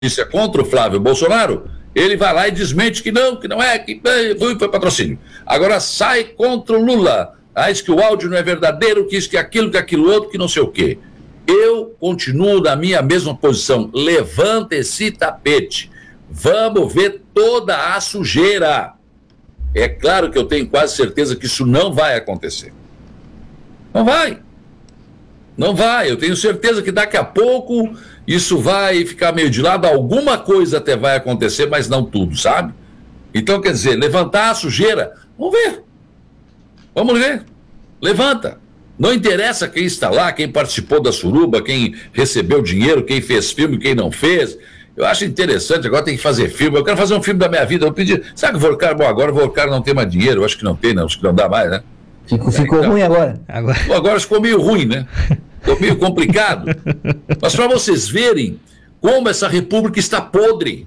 notícia contra o Flávio Bolsonaro, ele vai lá e desmente que não é, que foi patrocínio. Agora sai contra o Lula. Diz que o áudio não é verdadeiro, que isso, que aquilo outro, que não sei o quê. Eu continuo na minha mesma posição. Levanta esse tapete. Vamos ver toda a sujeira. É claro que eu tenho quase certeza que isso não vai acontecer. Não vai. Não vai. Eu tenho certeza que daqui a pouco isso vai ficar meio de lado. Alguma coisa até vai acontecer, mas não tudo, sabe? Então, quer dizer, levantar a sujeira. Vamos ver. Vamos ver. Levanta. Não interessa quem está lá, quem participou da suruba, quem recebeu dinheiro, quem fez filme, quem não fez. Eu acho interessante, agora tem que fazer filme. Eu quero fazer um filme da minha vida. Eu pedi, sabe que o Volcar, bom, agora o Volcar não tem mais dinheiro. Eu acho que não tem, não. Acho que não dá mais, né? Ficou então, ruim agora. Agora ficou meio ruim, né? Ficou meio complicado. Mas para vocês verem como essa república está podre.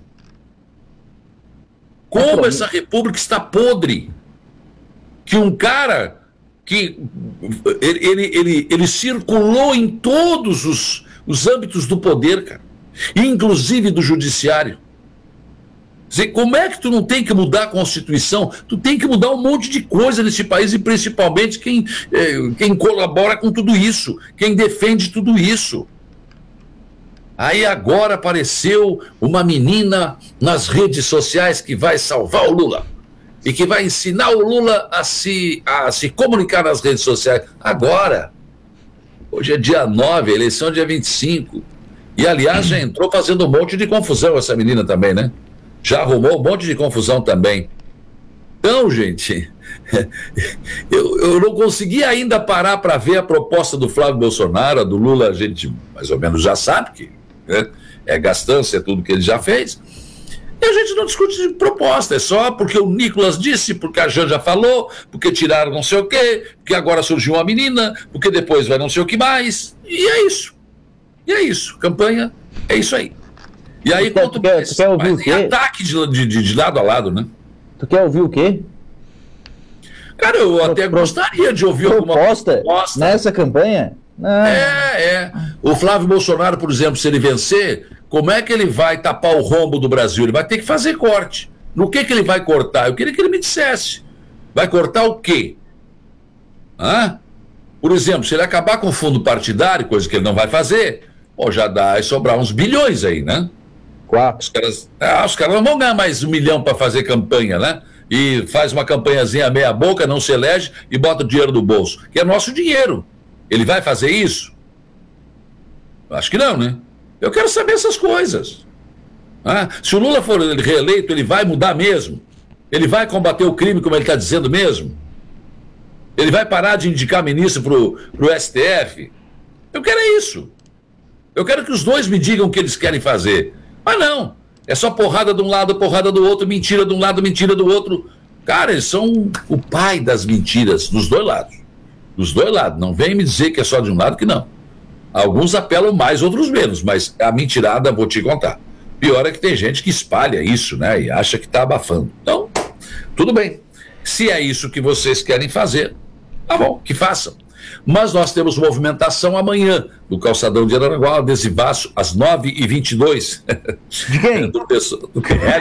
Como essa república está podre. Que um cara que ele circulou em todos os âmbitos do poder, cara, inclusive do judiciário. Dizer, como é que tu não tem que mudar a Constituição? Tu tem que mudar um monte de coisa nesse país, e principalmente quem colabora com tudo isso, quem defende tudo isso. Aí agora apareceu uma menina nas redes sociais que vai salvar o Lula. E que vai ensinar o Lula a se comunicar nas redes sociais. Agora. Hoje é dia 9, a eleição é dia 25. E, aliás, já entrou fazendo um monte de confusão essa menina também, né? Já arrumou um monte de confusão também. Então, gente, eu não consegui ainda parar para ver a proposta do Flávio Bolsonaro, a do Lula, a gente mais ou menos já sabe que, né, é gastança, é tudo que ele já fez. E a gente não discute de proposta, é só porque o Nicolas disse, porque a Janja falou, porque tiraram não sei o quê, porque agora surgiu uma menina, porque depois vai não sei o que mais. E é isso. E é isso. Campanha é isso aí. E aí, quanto mais, tu quer ouvir o quê? Ataque de lado a lado, né? Tu quer ouvir o quê? Cara, eu até gostaria de ouvir alguma proposta nessa campanha. O Flávio Bolsonaro, por exemplo, se ele vencer, como é que ele vai tapar o rombo do Brasil? Ele vai ter que fazer corte. No que ele vai cortar? Eu queria que ele me dissesse. Vai cortar o quê? Por exemplo, se ele acabar com o fundo partidário, coisa que ele não vai fazer, já dá e sobrar uns bilhões aí, né? 4. Os caras não vão ganhar mais 1 milhão para fazer campanha, né? E faz uma campanhazinha meia boca, não se elege e bota o dinheiro no bolso, que é nosso dinheiro. Ele vai fazer isso? Acho que não, né? Eu quero saber essas coisas. Se o Lula for reeleito, ele vai mudar mesmo? Ele vai combater o crime, como ele está dizendo mesmo? Ele vai parar de indicar ministro pro STF? Eu quero isso. Eu quero que os dois me digam o que eles querem fazer. Mas não, é só porrada de um lado, porrada do outro, mentira de um lado, mentira do outro. Cara, eles são o pai das mentiras, dos dois lados. Dos dois lados, não vem me dizer que é só de um lado, que não. Alguns apelam mais, outros menos, mas a mentirada, vou te contar. Pior é que tem gente que espalha isso, né, e acha que está abafando. Então, tudo bem. Se é isso que vocês querem fazer, tá bom, que façam. Mas nós temos movimentação amanhã no Calçadão de Araranguá, adesivaço, às 9h22. De quem? Do PL.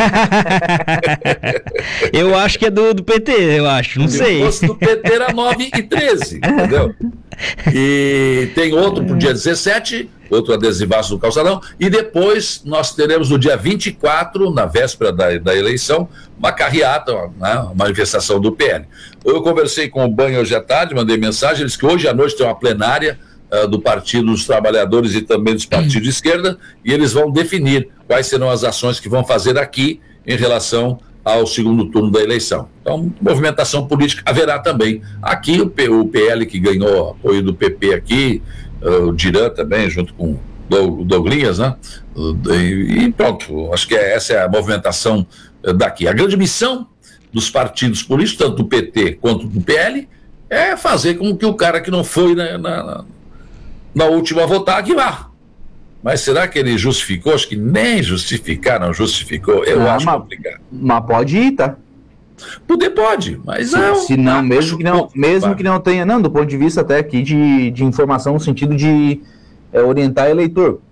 Eu acho que é do PT, eu acho, não sei. Se fosse do PT era 9h13, entendeu? E tem outro pro dia 17, outro adesivaço do Calçadão, e depois nós teremos no dia 24, na véspera da eleição, uma carreata, uma manifestação do PL. Eu conversei com o Banho hoje à tarde, mandei mensagem, eles que hoje à noite tem uma plenária do Partido dos Trabalhadores e também dos partidos de esquerda, e eles vão definir quais serão as ações que vão fazer aqui em relação ao segundo turno da eleição. Então, movimentação política haverá também. Aqui o PL, que ganhou apoio do PP aqui, o Diran também, junto com o Douglas, né? E pronto, acho que essa é a movimentação daqui. A grande missão dos partidos políticos, tanto do PT quanto do PL, é fazer com que o cara que não foi na última votar, que vá. Mas será que ele justificou? Acho que nem justificar não justificou. Eu acho complicado. Mas pode ir, tá? Poder pode, mas se não, mesmo que não tenha, do ponto de vista até aqui de informação no sentido de orientar eleitor.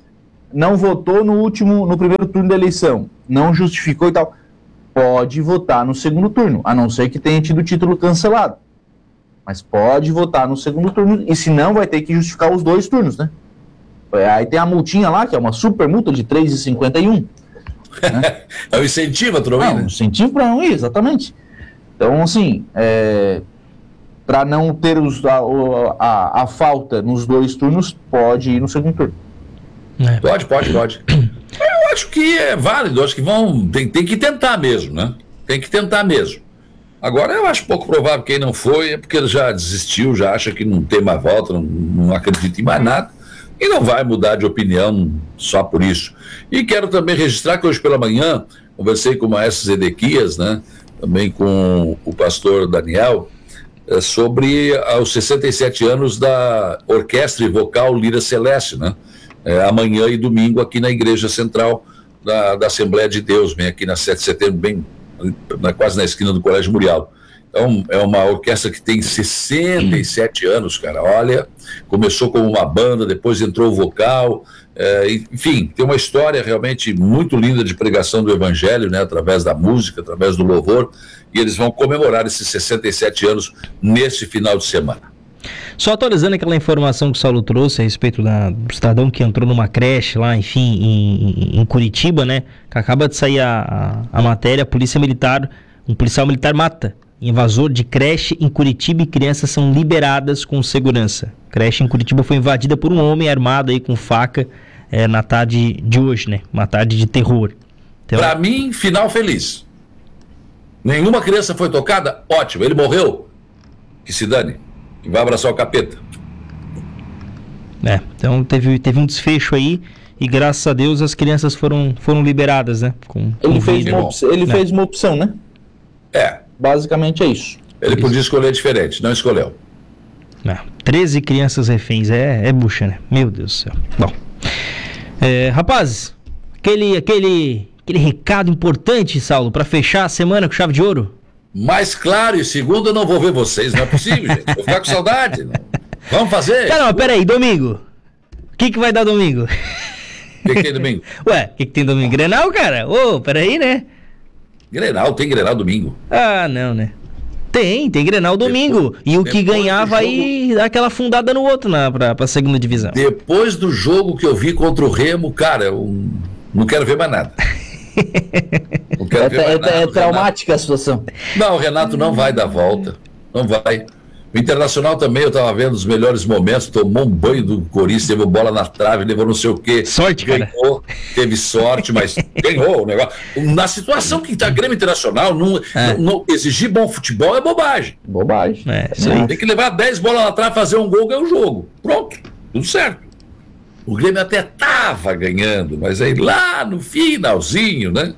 não votou no primeiro turno da eleição, não justificou e tal, pode votar no segundo turno, a não ser que tenha tido o título cancelado. Mas pode votar no segundo turno, e se não, vai ter que justificar os 2 turnos, né? Aí tem a multinha lá, que é uma super multa de R$ 3,51. Né? É o incentivo a tu não ir, né? Incentivo para não ir, exatamente. Então, assim, para não ter a falta nos 2 turnos, pode ir no segundo turno. Pode. Eu acho que é válido, acho que tem que tentar mesmo, né? Tem que tentar mesmo. Agora, eu acho pouco provável que quem não foi é porque ele já desistiu, já acha que não tem mais volta, não acredita em mais nada e não vai mudar de opinião só por isso. E quero também registrar que hoje pela manhã conversei com o maestro Zedequias, né? Também com o pastor Daniel, sobre os 67 anos da Orquestra e Vocal Lira Celeste, né? Amanhã e domingo aqui na Igreja Central da Assembleia de Deus, bem aqui na 7 de setembro, bem quase na esquina do Colégio Murialo. Então, é uma orquestra que tem 67 anos, cara. Olha, começou como uma banda, depois entrou o vocal, enfim, tem uma história realmente muito linda de pregação do Evangelho, né, através da música, através do louvor, e eles vão comemorar esses 67 anos nesse final de semana. Só atualizando aquela informação que o Saulo trouxe a respeito do cidadão que entrou numa creche lá, enfim, em Curitiba, né? Que acaba de sair a matéria, um policial militar mata invasor de creche em Curitiba e crianças são liberadas com segurança. Creche em Curitiba foi invadida por um homem armado aí com faca na tarde de hoje, né? Uma tarde de terror. Então... Pra mim, final feliz. Nenhuma criança foi tocada? Ótimo. Ele morreu? Que se dane. Que vai abraçar o capeta. Então teve um desfecho aí e graças a Deus as crianças foram liberadas, né? Ele fez uma opção, né? Basicamente é isso. Ele podia escolher diferente, não escolheu. 13 crianças reféns, é bucha, né? Meu Deus do céu. Bom, rapazes, aquele recado importante, Saulo, para fechar a semana com chave de ouro? Mais claro, e segundo eu não vou ver vocês, não é possível, gente. Vou ficar com saudade. Não. Vamos fazer? Caramba, peraí, domingo. O que vai dar domingo? O que tem domingo? Ué, o que tem domingo? Grenal, cara? Peraí, né? Grenal, tem Grenal domingo. Ah, não, né? Tem Grenal domingo. E o que ganhar vai dar aquela fundada no outro pra segunda divisão. Depois do jogo que eu vi contra o Remo, cara, eu não quero ver mais nada. Não quero ver mais nada. É traumática a situação. Não, o Renato não vai dar volta. Não vai. O Internacional também, eu tava vendo os melhores momentos, tomou um banho do Corinthians, levou bola na trave, levou não sei o quê. Sorte, ganhou, cara. Teve sorte, mas ganhou o negócio. Na situação que tá Grêmio Internacional, não exigir bom futebol é bobagem. Bobagem. Tem que levar 10 bolas na trave, fazer um gol, ganhar o jogo. Pronto, tudo certo. O Grêmio até tava ganhando, mas aí lá no finalzinho, né?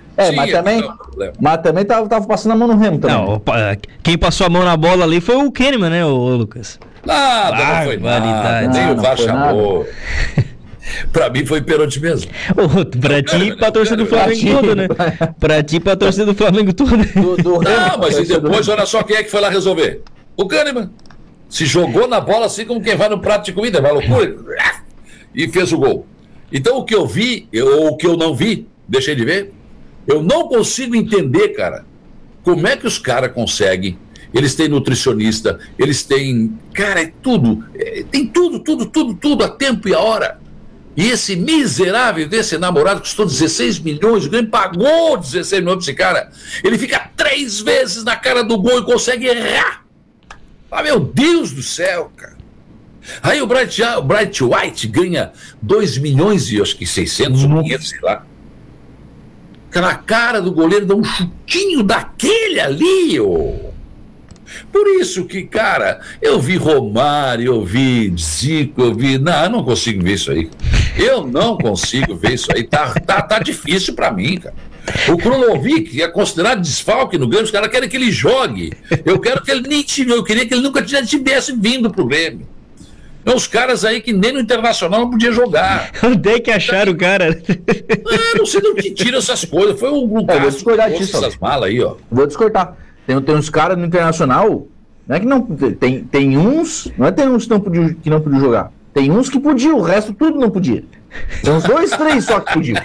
Mas também tava passando a mão no Remo também. Não, quem passou a mão na bola ali foi o Kahneman, né, o Lucas? Não foi nada. Nem o VAR chamou. Pra mim foi pênalti mesmo. Pra ti, pra torcida do Flamengo toda, né? Pra ti, pra torcida do Flamengo toda. Não, mas e depois, olha só quem é que foi lá resolver. O Kahneman. Se jogou na bola assim como quem vai no prato de comida, vai loucura. E fez o gol. Então o que eu vi, ou o que eu não vi, deixei de ver, eu não consigo entender, cara, como é que os caras conseguem. Eles têm nutricionista, eles têm, cara, é tudo, tem tudo, a tempo e a hora. E esse miserável desse namorado custou 16 milhões, o Grêmio pagou 16 milhões pra esse cara. Ele fica 3 vezes na cara do gol e consegue errar. Ah, meu Deus do céu, cara. Aí o Bright White ganha 2 milhões e acho que 600 ou 500, sei lá. Na cara do goleiro dá um chutinho daquele ali, Por isso que, cara, eu vi Romário, eu vi Zico, eu não consigo ver isso aí. Eu não consigo ver isso aí. Tá difícil pra mim, cara. O Krolovic, que é considerado desfalque no Grêmio, os caras querem que ele jogue. Eu quero que ele nem eu queria que ele nunca tivesse vindo pro Grêmio. Tem uns caras aí que nem no Internacional não podia jogar. Onde é que acharam o cara? Não sei de onde tira essas coisas. Foi um caso. Vou discordar disso. Essas malas aí, ó. Vou discordar. Tem uns caras no Internacional, não é que não. Tem uns. Não é tem uns que não podiam jogar. Tem uns que podiam, o resto tudo não podia. São os 2, 3 só que podiam.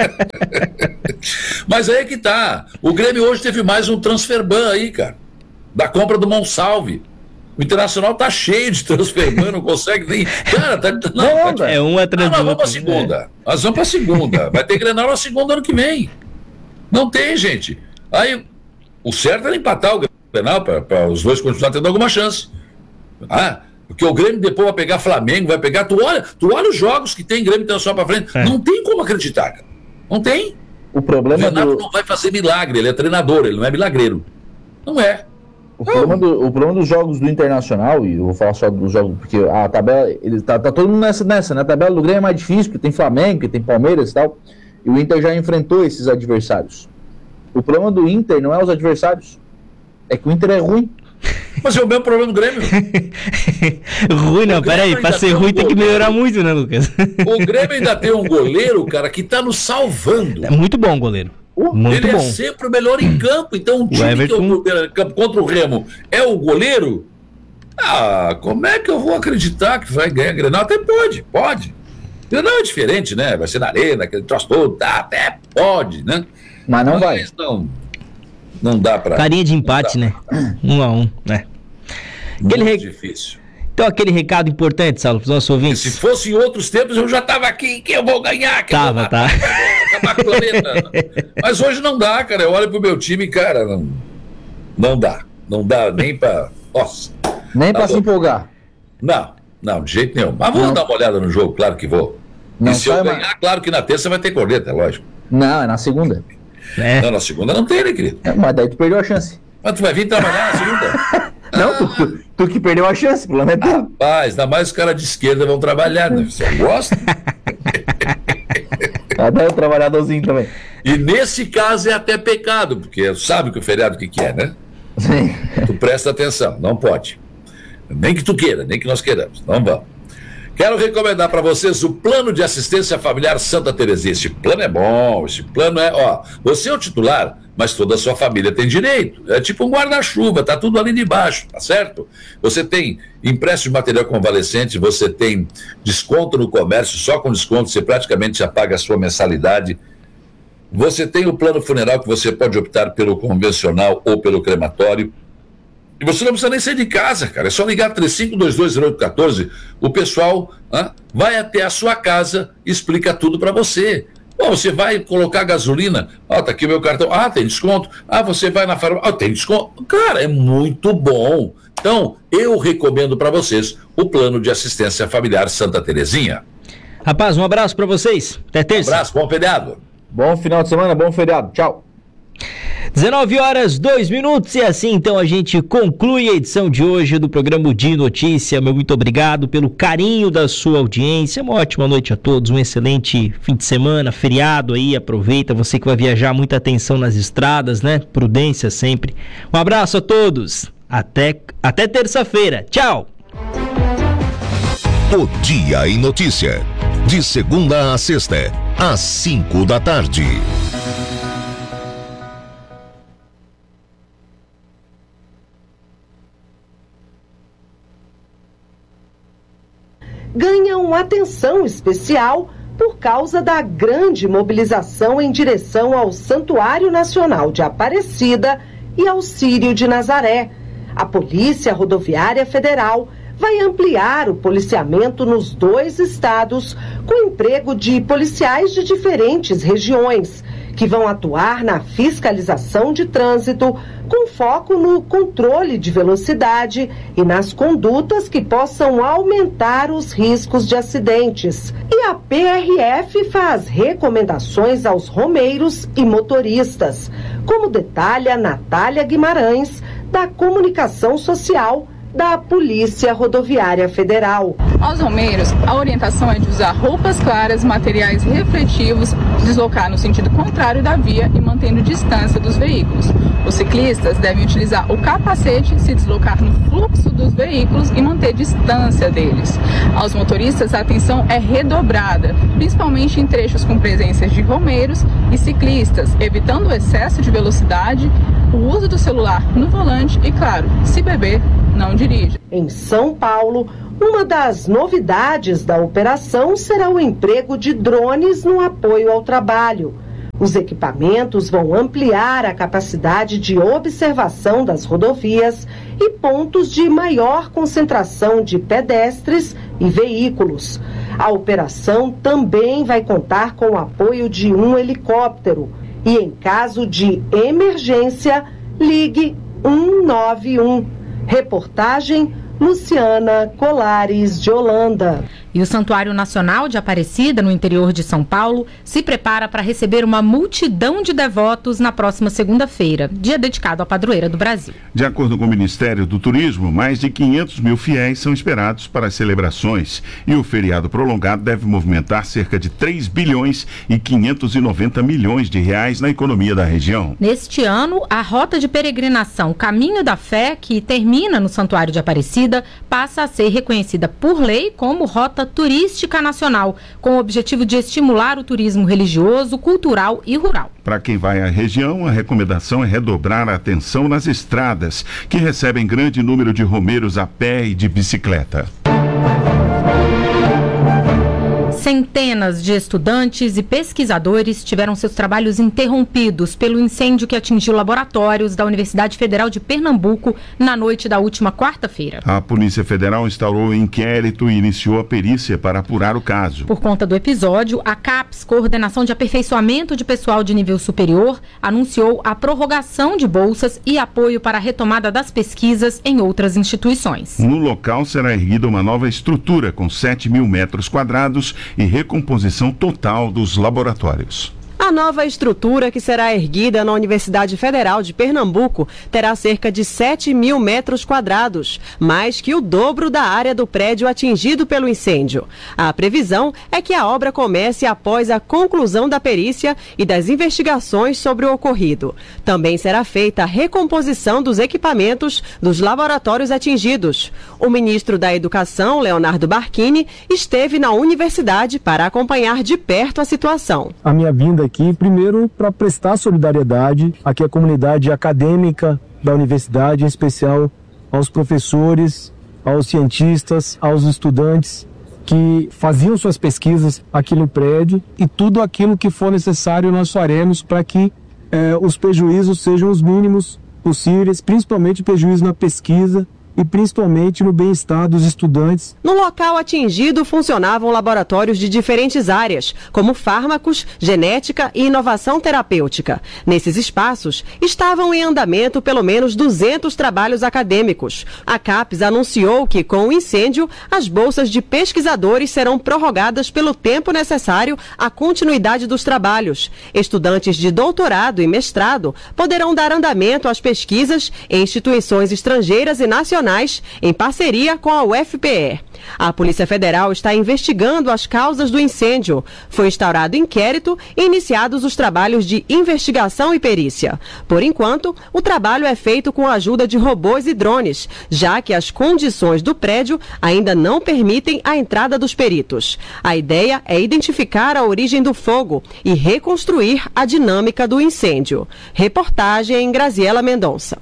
Mas aí é que tá. O Grêmio hoje teve mais um transferban aí, cara. Da compra do Monsalve. O Internacional tá cheio de transferban, não consegue nem. Cara, não, é um atrás do outro. Nós vamos pra segunda. Nós vamos pra segunda. Vai ter Grenal na segunda ano que vem. Não tem, gente. Aí, o certo era empatar o Grenal para os dois continuarem tendo alguma chance. Porque o Grêmio depois vai pegar Flamengo, vai pegar. Tu olha os jogos que tem Grêmio Internacional pra frente. Não tem como acreditar, cara. Não tem. O problema o Renato não vai fazer milagre, ele é treinador, ele não é milagreiro. Não é. O problema dos jogos do Internacional, e eu vou falar só dos jogos, porque a tabela, tá todo mundo nessa, né? A tabela do Grêmio é mais difícil, porque tem Flamengo, porque tem Palmeiras e tal, e o Inter já enfrentou esses adversários. O problema do Inter não é os adversários, é que o Inter é ruim. Mas é o mesmo problema do Grêmio. Ruim não, peraí, pra ser ruim tem que melhorar muito, né, Lucas? O Grêmio ainda tem um goleiro, cara, que tá nos salvando. É muito bom o goleiro. Muito ele bom. É sempre o melhor em campo, então um time que é o melhor em campo contra o Remo é o goleiro. Como é que eu vou acreditar que vai ganhar Grenal? Até pode. Grenal é diferente, né? Vai ser na arena, aquele troço todo, até pode, né? Mas não vai. Não dá pra... Carinha de empate, né? 1-1, né? Muito difícil. Então, aquele recado importante, Saulo, para os nossos ouvintes. Se fosse em outros tempos, eu já estava aqui, que eu vou ganhar, que eu vou matar, acabar com o planeta. Mas hoje não dá, cara. Eu olho pro meu time, cara, não dá. Não dá nem pra... Nossa. Nem pra se empolgar. Não, de jeito nenhum. Mas vou dar uma olhada no jogo, claro que vou. E se eu ganhar, claro que na terça vai ter corneta, é lógico. Não, é na segunda. Não, na segunda não tem, né, querido? Mas daí tu perdeu a chance. Mas tu vai vir trabalhar na segunda? Não, tu que perdeu a chance, pelo menos. Rapaz, ainda mais os caras de esquerda vão trabalhar, né? Você gosta? Até o trabalhadorzinho também. E nesse caso é até pecado, porque sabe que o feriado que é, né? Sim. Tu presta atenção, não pode. Nem que tu queira, nem que nós queiramos. Não vamos. Quero recomendar para vocês o Plano de Assistência Familiar Santa Terezinha. Esse plano é bom, esse plano é... você é o titular, mas toda a sua família tem direito. É tipo um guarda-chuva, tá tudo ali debaixo, tá certo? Você tem empréstimo de material convalescente, você tem desconto no comércio, só com desconto você praticamente já paga a sua mensalidade. Você tem o plano funeral que você pode optar pelo convencional ou pelo crematório. E você não precisa nem sair de casa, cara. É só ligar 35220814. O pessoal vai até a sua casa e explica tudo para você. Você vai colocar gasolina. Tá aqui o meu cartão. Tem desconto. Você vai na farmácia. Tem desconto. Cara, é muito bom. Então, eu recomendo para vocês o Plano de Assistência Familiar Santa Terezinha. Rapaz, um abraço para vocês. Até terça. Um abraço, bom feriado. Bom final de semana, bom feriado. Tchau. 19h02 e assim então a gente conclui a edição de hoje do programa de Notícia. Meu muito obrigado pelo carinho da sua audiência. Uma ótima noite a todos, um excelente fim de semana, feriado aí, aproveita, você que vai viajar, muita atenção nas estradas, né? Prudência sempre. Um abraço a todos, até terça-feira, tchau! O Dia em Notícia, de segunda a sexta, às 5 da tarde. Ganham atenção especial por causa da grande mobilização em direção ao Santuário Nacional de Aparecida e ao Círio de Nazaré. A Polícia Rodoviária Federal vai ampliar o policiamento nos 2 estados, com emprego de policiais de diferentes regiões, que vão atuar na fiscalização de trânsito, com foco no controle de velocidade e nas condutas que possam aumentar os riscos de acidentes. E a PRF faz recomendações aos romeiros e motoristas, como detalha Natália Guimarães, da Comunicação Social da Polícia Rodoviária Federal. Aos romeiros, a orientação é de usar roupas claras, materiais refletivos, deslocar no sentido contrário da via e mantendo distância dos veículos. Os ciclistas devem utilizar o capacete, se deslocar no fluxo dos veículos e manter distância deles. Aos motoristas, a atenção é redobrada, principalmente em trechos com presenças de romeiros e ciclistas, evitando o excesso de velocidade, o uso do celular no volante e, claro, se beber, não dirija. Em São Paulo, Uma das novidades da operação será o emprego de drones no apoio ao trabalho. Os equipamentos vão ampliar a capacidade de observação das rodovias e pontos de maior concentração de pedestres e veículos. A operação também vai contar com o apoio de um helicóptero e, em caso de emergência, ligue 191. Reportagem Luciana Colares de Holanda. E o Santuário Nacional de Aparecida, no interior de São Paulo, se prepara para receber uma multidão de devotos na próxima segunda-feira, dia dedicado à padroeira do Brasil. De acordo com o Ministério do Turismo, mais de 500 mil fiéis são esperados para as celebrações e o feriado prolongado deve movimentar cerca de 3 bilhões e 590 milhões de reais na economia da região. Neste ano, a rota de peregrinação Caminho da Fé, que termina no Santuário de Aparecida, passa a ser reconhecida por lei como rota turística nacional, com o objetivo de estimular o turismo religioso, cultural e rural. Para quem vai à região, a recomendação é redobrar a atenção nas estradas, que recebem grande número de romeiros a pé e de bicicleta. Centenas de estudantes e pesquisadores tiveram seus trabalhos interrompidos pelo incêndio que atingiu laboratórios da Universidade Federal de Pernambuco na noite da última quarta-feira. A Polícia Federal instaurou um inquérito e iniciou a perícia para apurar o caso. Por conta do episódio, a CAPES, Coordenação de Aperfeiçoamento de Pessoal de Nível Superior, anunciou a prorrogação de bolsas e apoio para a retomada das pesquisas em outras instituições. No local será erguida uma nova estrutura com 7 mil metros quadrados e recomposição total dos laboratórios. A nova estrutura que será erguida na Universidade Federal de Pernambuco terá cerca de 7 mil metros quadrados, mais que o dobro da área do prédio atingido pelo incêndio. A previsão é que a obra comece após a conclusão da perícia e das investigações sobre o ocorrido. Também será feita a recomposição dos equipamentos dos laboratórios atingidos. O ministro da Educação, Leonardo Barquini, esteve na universidade para acompanhar de perto a situação. A minha vinda aqui, primeiro, para prestar solidariedade aqui à comunidade acadêmica da universidade, em especial aos professores, aos cientistas, aos estudantes que faziam suas pesquisas aqui no prédio, e tudo aquilo que for necessário nós faremos para que os prejuízos sejam os mínimos possíveis, principalmente prejuízo na pesquisa e principalmente no bem-estar dos estudantes. No local atingido funcionavam laboratórios de diferentes áreas, como fármacos, genética e inovação terapêutica. Nesses espaços estavam em andamento pelo menos 200 trabalhos acadêmicos. A CAPES anunciou que, com o incêndio, as bolsas de pesquisadores serão prorrogadas pelo tempo necessário à continuidade dos trabalhos. Estudantes de doutorado e mestrado poderão dar andamento às pesquisas em instituições estrangeiras e nacionais, em parceria com a UFPE. A Polícia Federal está investigando as causas do incêndio. Foi instaurado inquérito e iniciados os trabalhos de investigação e perícia. Por enquanto, o trabalho é feito com a ajuda de robôs e drones, já que as condições do prédio ainda não permitem a entrada dos peritos. A ideia é identificar a origem do fogo e reconstruir a dinâmica do incêndio. Reportagem Graziela Mendonça.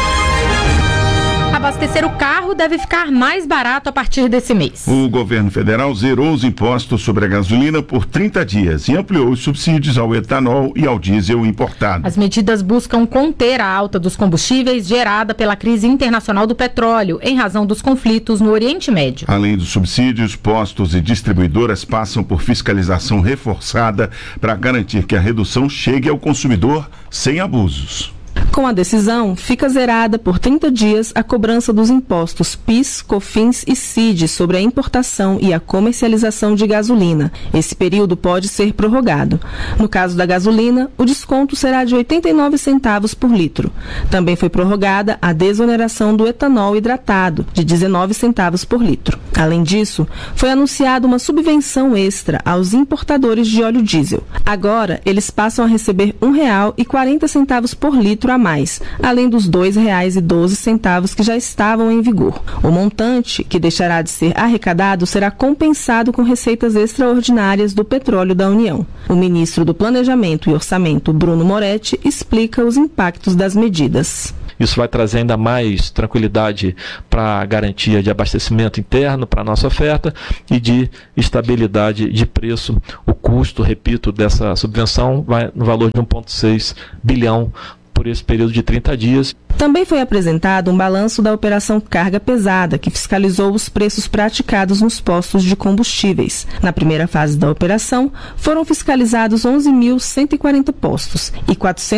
Abastecer o carro deve ficar mais barato a partir desse mês. O governo federal zerou os impostos sobre a gasolina por 30 dias e ampliou os subsídios ao etanol e ao diesel importado. As medidas buscam conter a alta dos combustíveis gerada pela crise internacional do petróleo, em razão dos conflitos no Oriente Médio. Além dos subsídios, postos e distribuidoras passam por fiscalização reforçada para garantir que a redução chegue ao consumidor sem abusos. Com a decisão, fica zerada por 30 dias a cobrança dos impostos PIS, COFINS e CID sobre a importação e a comercialização de gasolina. Esse período pode ser prorrogado. No caso da gasolina, o desconto será de 89 centavos por litro. Também foi prorrogada a desoneração do etanol hidratado, de 19 centavos por litro. Além disso, foi anunciada uma subvenção extra aos importadores de óleo diesel. Agora, eles passam a receber R$ 1,40 por litro a mais, além dos R$ 2,12 que já estavam em vigor. O montante, que deixará de ser arrecadado, será compensado com receitas extraordinárias do petróleo da União. O ministro do Planejamento e Orçamento, Bruno Moretti, explica os impactos das medidas. Isso vai trazer ainda mais tranquilidade para a garantia de abastecimento interno para a nossa oferta e de estabilidade de preço. O custo, repito, dessa subvenção vai no valor de 1,6 bilhão por esse período de 30 dias. Também foi apresentado um balanço da Operação Carga Pesada, que fiscalizou os preços praticados nos postos de combustíveis. Na primeira fase da operação, foram fiscalizados 11.140 postos e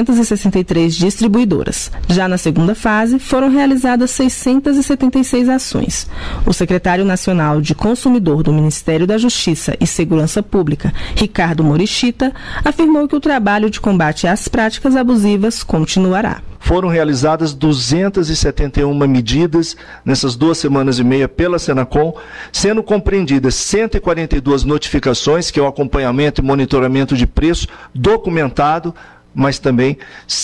463 distribuidoras. Já na segunda fase, foram realizadas 676 ações. O secretário nacional de Consumidor do Ministério da Justiça e Segurança Pública, Ricardo Morishita, afirmou que o trabalho de combate às práticas abusivas continuará. Foram realizadas 271 medidas nessas 2 semanas e meia pela Senacom, sendo compreendidas 142 notificações, que é o acompanhamento e monitoramento de preço documentado, mas também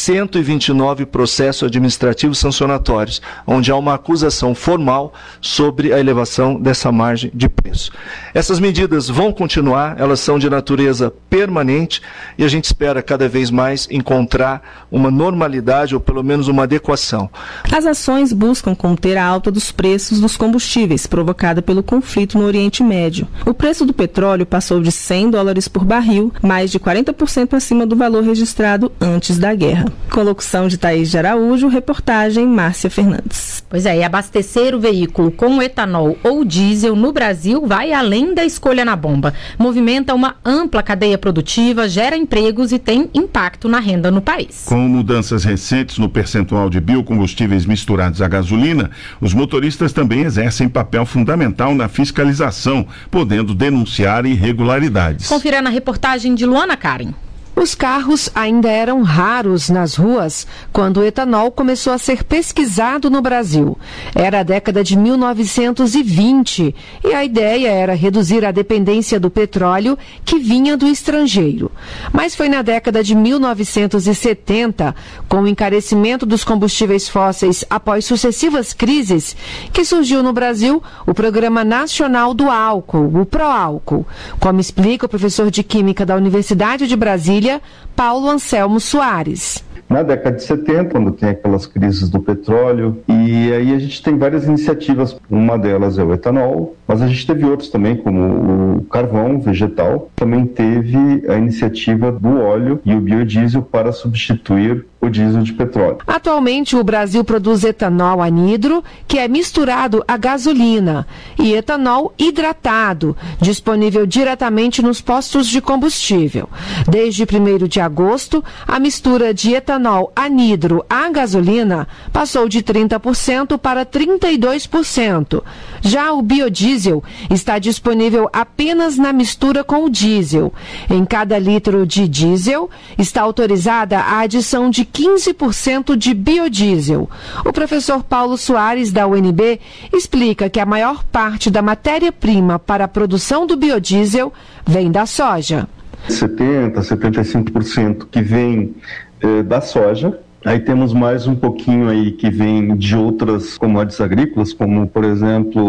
129 processos administrativos sancionatórios, onde há uma acusação formal sobre a elevação dessa margem de preço. Essas medidas vão continuar, elas são de natureza permanente e a gente espera cada vez mais encontrar uma normalidade ou pelo menos uma adequação. As ações buscam conter a alta dos preços dos combustíveis provocada pelo conflito no Oriente Médio. O preço do petróleo passou de $100 por barril, mais de 40% acima do valor registrado antes da guerra. Com locução de Thaís de Araújo, reportagem Márcia Fernandes. Pois é, e abastecer o veículo com etanol ou diesel no Brasil vai além da escolha na bomba. Movimenta uma ampla cadeia produtiva, gera empregos e tem impacto na renda no país. Com mudanças recentes no percentual de biocombustíveis misturados à gasolina, os motoristas também exercem papel fundamental na fiscalização, podendo denunciar irregularidades. Confira na reportagem de Luana Karen. Os carros ainda eram raros nas ruas quando o etanol começou a ser pesquisado no Brasil. Era a década de 1920 e a ideia era reduzir a dependência do petróleo que vinha do estrangeiro. Mas foi na década de 1970, com o encarecimento dos combustíveis fósseis após sucessivas crises, que surgiu no Brasil o Programa Nacional do Álcool, o PROÁlcool, como explica o professor de Química da Universidade de Brasília, Paulo Anselmo Soares. Na década de 70, quando tem aquelas crises do petróleo, e aí a gente tem várias iniciativas, uma delas é o etanol, mas a gente teve outros também, como o carvão vegetal, também teve a iniciativa do óleo e o biodiesel para substituir o diesel de petróleo. Atualmente, o Brasil produz etanol anidro, que é misturado à gasolina, e etanol hidratado, disponível diretamente nos postos de combustível. Desde 1º de agosto, a mistura de etanol anidro à gasolina passou de 30% para 32%. Já o biodiesel está disponível apenas na mistura com o diesel. Em cada litro de diesel está autorizada a adição de 15% de biodiesel. O professor Paulo Soares, da UNB, explica que a maior parte da matéria-prima para a produção do biodiesel vem da soja. 70%, 75% que vem da soja. Aí temos mais um pouquinho aí que vem de outras commodities agrícolas, como, por exemplo,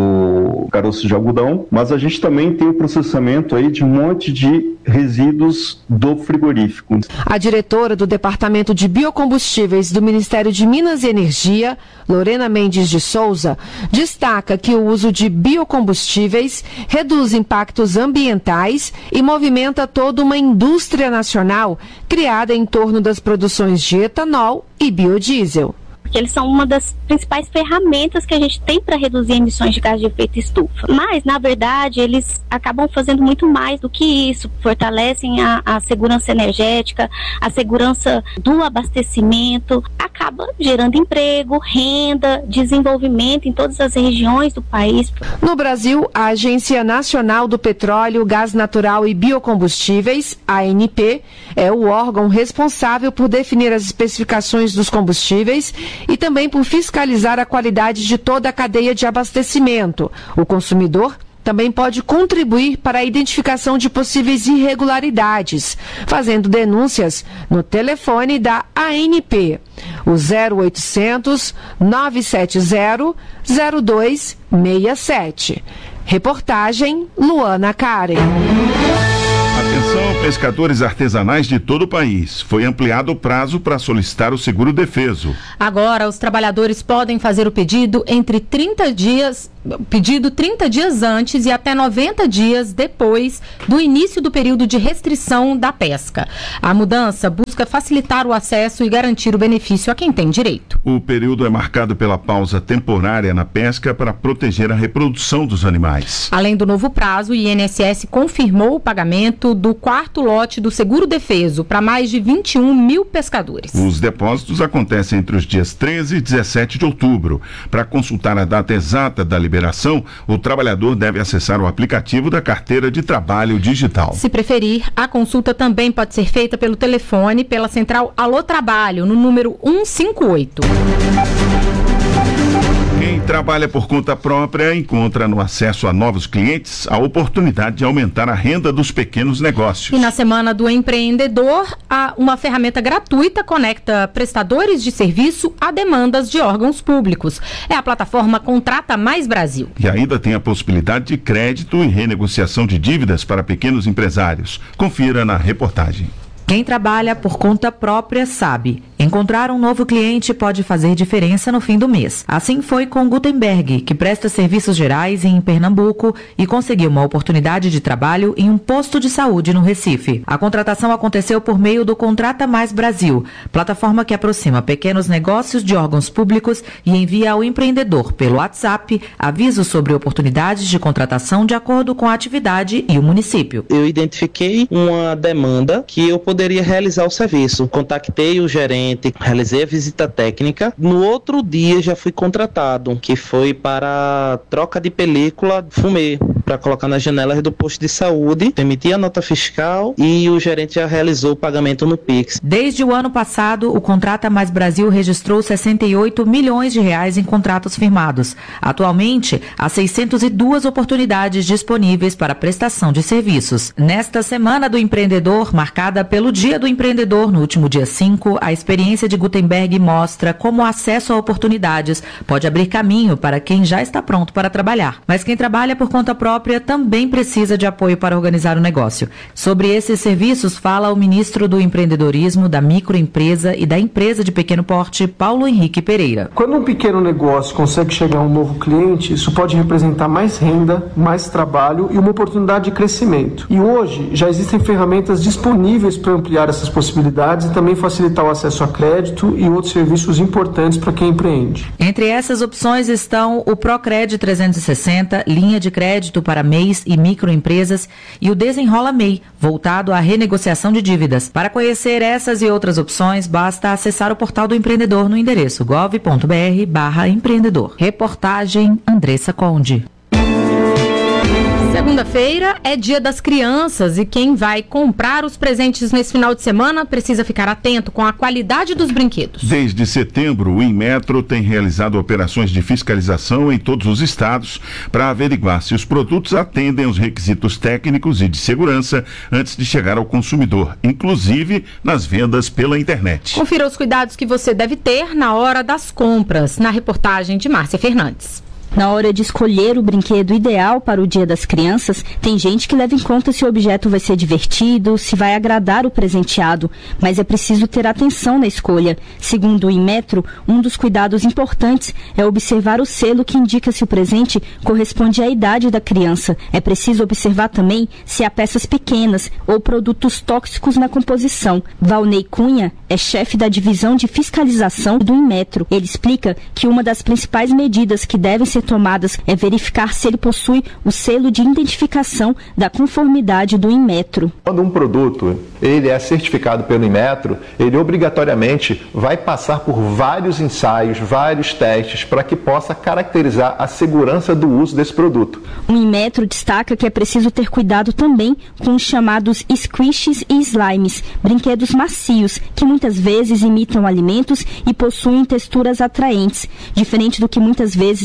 o caroço de algodão. Mas a gente também tem o processamento aí de um monte de resíduos do frigorífico. A diretora do Departamento de Biocombustíveis do Ministério de Minas e Energia, Lorena Mendes de Souza, destaca que o uso de biocombustíveis reduz impactos ambientais e movimenta toda uma indústria nacional criada em torno das produções de etanol e biodiesel. Porque eles são uma das principais ferramentas que a gente tem para reduzir emissões de gás de efeito estufa. Mas, na verdade, eles acabam fazendo muito mais do que isso. Fortalecem a segurança energética, a segurança do abastecimento, acaba gerando emprego, renda, desenvolvimento em todas as regiões do país. No Brasil, a Agência Nacional do Petróleo, Gás Natural e Biocombustíveis, ANP, é o órgão responsável por definir as especificações dos combustíveis e também por fiscalizar a qualidade de toda a cadeia de abastecimento. O consumidor também pode contribuir para a identificação de possíveis irregularidades, fazendo denúncias no telefone da ANP, o 0800 970 0267. Reportagem Luana Karen. Atenção. Atenção, pescadores artesanais de todo o país. Foi ampliado o prazo para solicitar o seguro defeso. Agora, os trabalhadores podem fazer o pedido entre 30 dias antes e até 90 dias depois do início do período de restrição da pesca. A mudança busca facilitar o acesso e garantir o benefício a quem tem direito. O período é marcado pela pausa temporária na pesca para proteger a reprodução dos animais. Além do novo prazo, o INSS confirmou o pagamento do quarto lote do seguro defeso para mais de 21 mil pescadores. Os depósitos acontecem entre os dias 13 e 17 de outubro. Para consultar a data exata da liberação, o trabalhador deve acessar o aplicativo da Carteira de Trabalho Digital. Se preferir, a consulta também pode ser feita pelo telefone, pela central Alô Trabalho, no número 158. Quem trabalha por conta própria encontra no acesso a novos clientes a oportunidade de aumentar a renda dos pequenos negócios. E na Semana do Empreendedor, uma ferramenta gratuita conecta prestadores de serviço a demandas de órgãos públicos. É a plataforma Contrata Mais Brasil. E ainda tem a possibilidade de crédito e renegociação de dívidas para pequenos empresários. Confira na reportagem. Quem trabalha por conta própria sabe. Encontrar um novo cliente pode fazer diferença no fim do mês. Assim foi com Gutenberg, que presta serviços gerais em Pernambuco e conseguiu uma oportunidade de trabalho em um posto de saúde no Recife. A contratação aconteceu por meio do Contrata Mais Brasil, plataforma que aproxima pequenos negócios de órgãos públicos e envia ao empreendedor pelo WhatsApp avisos sobre oportunidades de contratação de acordo com a atividade e o município. Eu identifiquei uma demanda que eu poderia realizar o serviço. Contactei o gerente, realizei a visita técnica. No outro dia já fui contratado, que foi para troca de película fumê, para colocar nas janelas do posto de saúde. Emiti a nota fiscal e o gerente já realizou o pagamento no Pix. Desde o ano passado, o Contrata Mais Brasil registrou 68 milhões de reais em contratos firmados. Atualmente, há 602 oportunidades disponíveis para prestação de serviços. Nesta Semana do Empreendedor, marcada pelo Dia do Empreendedor, no último dia 5, a experiência de Gutenberg mostra como o acesso a oportunidades pode abrir caminho para quem já está pronto para trabalhar. Mas quem trabalha por conta própria também precisa de apoio para organizar o negócio. Sobre esses serviços, fala o ministro do Empreendedorismo, da Microempresa e da Empresa de Pequeno Porte, Paulo Henrique Pereira. Quando um pequeno negócio consegue chegar a um novo cliente, isso pode representar mais renda, mais trabalho e uma oportunidade de crescimento. E hoje já existem ferramentas disponíveis para ampliar essas possibilidades e também facilitar o acesso a crédito e outros serviços importantes para quem empreende. Entre essas opções estão o Procred 360, linha de crédito para MEIs e microempresas, e o Desenrola MEI, voltado à renegociação de dívidas. Para conhecer essas e outras opções, basta acessar o portal do empreendedor no endereço gov.br/empreendedor. Reportagem Andressa Conde. Segunda-feira é Dia das Crianças e quem vai comprar os presentes nesse final de semana precisa ficar atento com a qualidade dos brinquedos. Desde setembro, o Inmetro tem realizado operações de fiscalização em todos os estados para averiguar se os produtos atendem aos requisitos técnicos e de segurança antes de chegar ao consumidor, inclusive nas vendas pela internet. Confira os cuidados que você deve ter na hora das compras, na reportagem de Márcia Fernandes. Na hora de escolher o brinquedo ideal para o Dia das Crianças, tem gente que leva em conta se o objeto vai ser divertido, se vai agradar o presenteado, mas é preciso ter atenção na escolha. Segundo o Inmetro, um dos cuidados importantes é observar o selo que indica se o presente corresponde à idade da criança. É preciso observar também se há peças pequenas ou produtos tóxicos na composição. Valnei Cunha é chefe da divisão de fiscalização do Inmetro. Ele explica que uma das principais medidas que devem ser tomadas é verificar se ele possui o selo de identificação da conformidade do Inmetro. Quando um produto ele é certificado pelo Inmetro, ele obrigatoriamente vai passar por vários ensaios, vários testes para que possa caracterizar a segurança do uso desse produto. O Inmetro destaca que é preciso ter cuidado também com os chamados squishes e slimes, brinquedos macios que muitas vezes imitam alimentos e possuem texturas atraentes, diferente do que muitas vezes é divulgado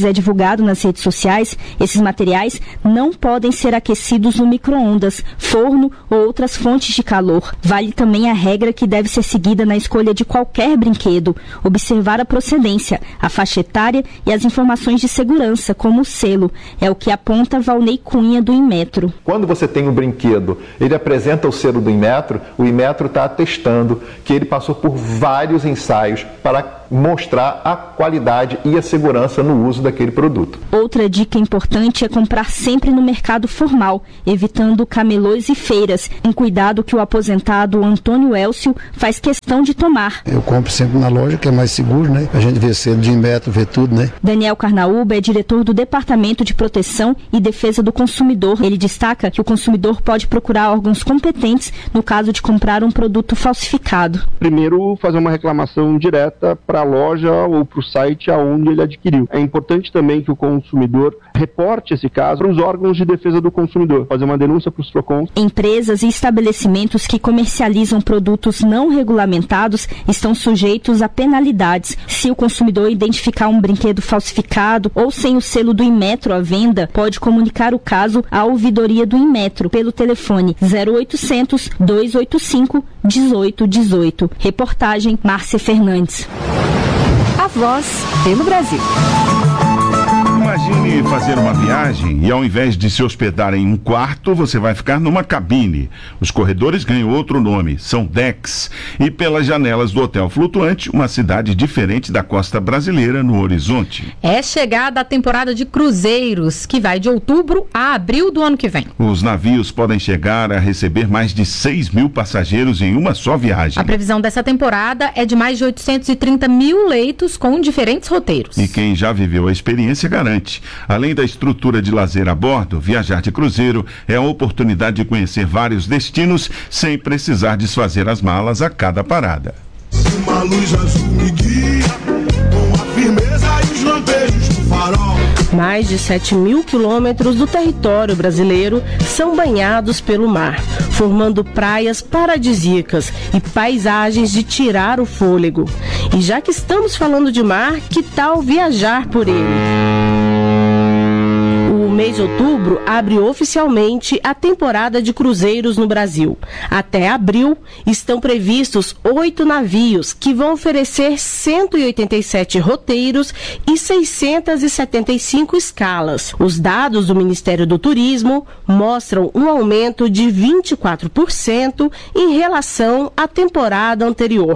divulgado nas redes sociais, esses materiais não podem ser aquecidos no micro-ondas, forno ou outras fontes de calor. Vale também a regra que deve ser seguida na escolha de qualquer brinquedo: observar a procedência, a faixa etária e as informações de segurança, como o selo. É o que aponta Valnei Cunha, do Inmetro. Quando você tem um brinquedo, ele apresenta o selo do Inmetro, o Inmetro está atestando que ele passou por vários ensaios para mostrar a qualidade e a segurança no uso daquele produto. Outra dica importante é comprar sempre no mercado formal, evitando camelôs e feiras, um cuidado que o aposentado Antônio Elcio faz questão de tomar. Eu compro sempre na loja, que é mais seguro, né? A gente vê selo de Inmetro, vê tudo, né? Daniel Carnaúba é diretor do Departamento de Proteção e Defesa do Consumidor. Ele destaca que o consumidor pode procurar órgãos competentes no caso de comprar um produto falsificado. Primeiro, fazer uma reclamação direta para a loja ou para o site aonde ele adquiriu. É importante também que o consumidor reporte esse caso para os órgãos de defesa do consumidor, fazer uma denúncia para os PROCONs. Empresas e estabelecimentos que comercializam produtos não regulamentados estão sujeitos a penalidades. Se o consumidor identificar um brinquedo falsificado ou sem o selo do Inmetro à venda, pode comunicar o caso à ouvidoria do Inmetro pelo telefone 0800 285 1818. Reportagem Márcia Fernandes. A Voz pelo Brasil. Imagine fazer uma viagem e ao invés de se hospedar em um quarto, você vai ficar numa cabine. Os corredores ganham outro nome, são decks. E pelas janelas do hotel flutuante, uma cidade diferente da costa brasileira no horizonte. É chegada a temporada de cruzeiros, que vai de outubro a abril do ano que vem. Os navios podem chegar a receber mais de 6 mil passageiros em uma só viagem. A previsão dessa temporada é de mais de 830 mil leitos com diferentes roteiros. E quem já viveu a experiência garante. Além da estrutura de lazer a bordo, viajar de cruzeiro é a oportunidade de conhecer vários destinos sem precisar desfazer as malas a cada parada. Uma luz azul me guia, com a firmeza e os lampejos do farol. Mais de 7 mil quilômetros do território brasileiro são banhados pelo mar, formando praias paradisíacas e paisagens de tirar o fôlego. E já que estamos falando de mar, que tal viajar por ele? O mês de outubro abre oficialmente a temporada de cruzeiros no Brasil. Até abril estão previstos 8 navios que vão oferecer 187 roteiros e 675 escalas. Os dados do Ministério do Turismo mostram um aumento de 24% em relação à temporada anterior.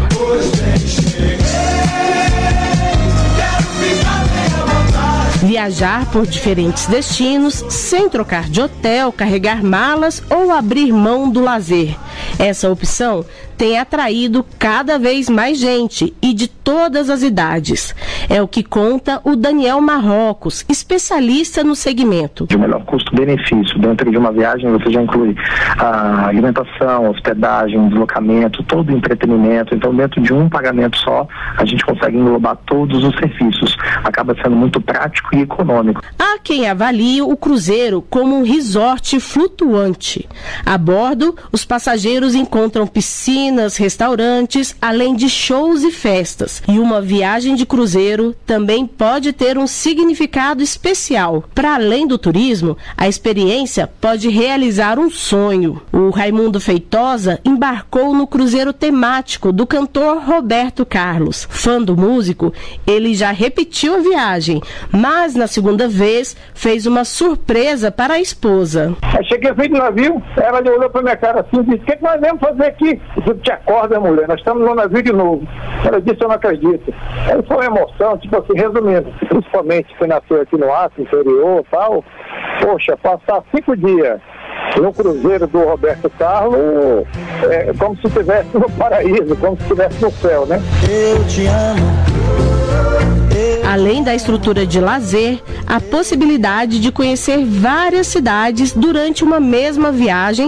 Viajar por diferentes destinos, sem trocar de hotel, carregar malas ou abrir mão do lazer. Essa opção tem atraído cada vez mais gente e de todas as idades. É o que conta o Daniel Marrocos, especialista no segmento. De melhor custo-benefício, dentro de uma viagem você já inclui a alimentação, hospedagem, deslocamento, todo o entretenimento. Então, dentro de um pagamento só, a gente consegue englobar todos os serviços. Acaba sendo muito prático e econômico. Há quem avalie o cruzeiro como um resort flutuante. A bordo, os passageiros encontram piscinas, restaurantes, além de shows e festas. E uma viagem de cruzeiro também pode ter um significado especial. Para além do turismo, a experiência pode realizar um sonho. O Raimundo Feitosa embarcou no cruzeiro temático do cantor Roberto Carlos. Fã do músico, ele já repetiu a viagem, mas na segunda vez fez uma surpresa para a esposa. Eu cheguei no navio, ela olhou para minha cara assim e disse: o que nós vamos fazer aqui? Eu disse: te acorda, mulher, nós estamos no navio de novo. Ela disse: eu não acredito. Aí foi uma emoção, tipo assim, resumindo, principalmente que nasceu aqui no Acre, interior e tal, poxa, passar 5 dias no cruzeiro do Roberto Carlos é como se estivesse no paraíso, como se estivesse no céu, né? Eu te amo. Além da estrutura de lazer, a possibilidade de conhecer várias cidades durante uma mesma viagem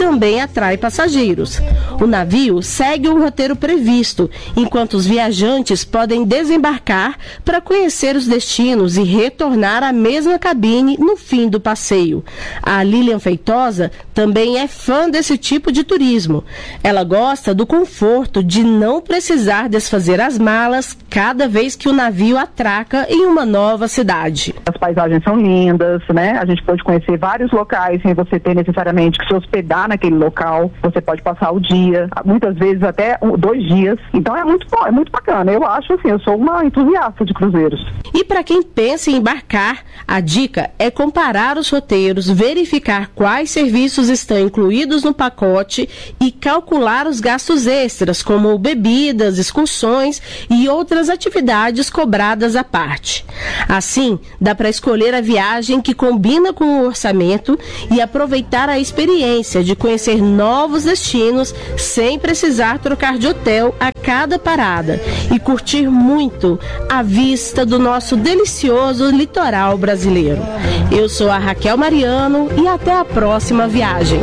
também atrai passageiros. O navio segue o roteiro previsto, enquanto os viajantes podem desembarcar para conhecer os destinos e retornar à mesma cabine no fim do passeio. A Lilian Feitosa também é fã desse tipo de turismo. Ela gosta do conforto de não precisar desfazer as malas cada vez que o navio atraca em uma nova cidade. As paisagens são lindas, né? A gente pode conhecer vários locais sem você ter necessariamente que se hospedar naquele local. Você pode passar o dia, muitas vezes até 2 dias. Então é muito bom, é muito bacana. Eu acho assim, eu sou uma entusiasta de cruzeiros. E para quem pensa em embarcar, a dica é comparar os roteiros, verificar quais serviços estão incluídos no pacote e calcular os gastos extras, como bebidas, excursões e outras atividades cobradas à parte. Assim, dá para escolher a viagem que combina com o orçamento e aproveitar a experiência de conhecer novos destinos sem precisar trocar de hotel a cada parada e curtir muito a vista do nosso delicioso litoral brasileiro. Eu sou a Raquel Mariano e até a próxima viagem.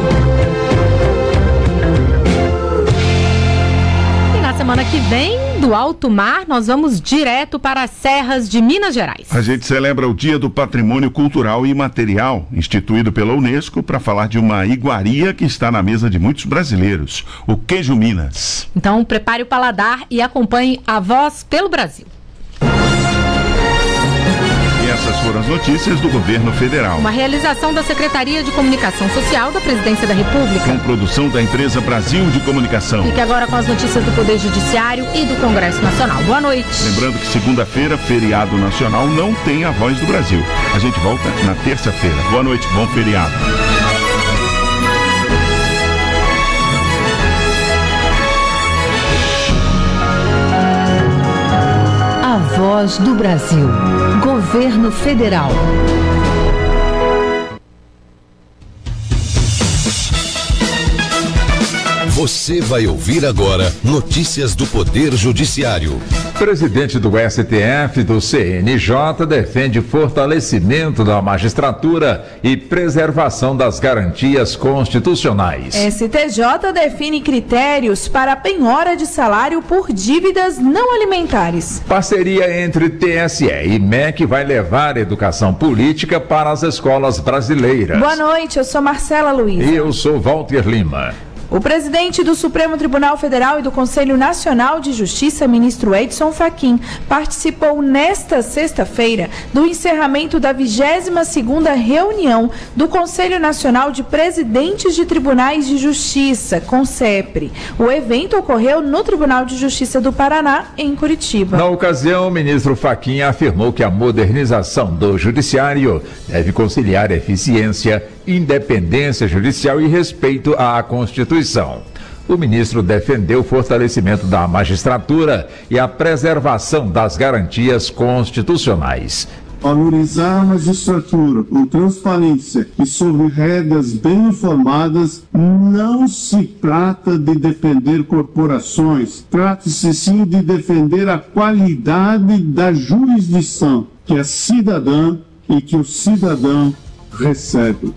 E na semana que vem, do alto mar, nós vamos direto para as serras de Minas Gerais. A gente celebra o Dia do Patrimônio Cultural e Imaterial, instituído pela Unesco, para falar de uma iguaria que está na mesa de muitos brasileiros, o queijo Minas. Então, prepare o paladar e acompanhe A Voz pelo Brasil. Essas foram as notícias do governo federal. Uma realização da Secretaria de Comunicação Social da Presidência da República. Com produção da empresa Brasil de Comunicação. Fique agora com as notícias do Poder Judiciário e do Congresso Nacional. Boa noite. Lembrando que segunda-feira, feriado nacional, não tem a Voz do Brasil. A gente volta na terça-feira. Boa noite, bom feriado. A Voz do Brasil. Governo Federal. Você vai ouvir agora notícias do Poder Judiciário. Presidente do STF do CNJ defende fortalecimento da magistratura e preservação das garantias constitucionais. STJ define critérios para a penhora de salário por dívidas não alimentares. Parceria entre TSE e MEC vai levar a educação política para as escolas brasileiras. Boa noite, eu sou Marcela Luiz. E eu sou Walter Lima. O presidente do Supremo Tribunal Federal e do Conselho Nacional de Justiça, ministro Edson Fachin, participou nesta sexta-feira do encerramento da 22ª reunião do Conselho Nacional de Presidentes de Tribunais de Justiça, CONSEPRE. O evento ocorreu no Tribunal de Justiça do Paraná, em Curitiba. Na ocasião, o ministro Fachin afirmou que a modernização do judiciário deve conciliar eficiência, independência judicial e respeito à Constituição. O ministro defendeu o fortalecimento da magistratura e a preservação das garantias constitucionais. Valorizar a magistratura com transparência e sobre regras bem informadas, não se trata de defender corporações, trata-se sim de defender a qualidade da jurisdição que é cidadã e que o cidadão recebe.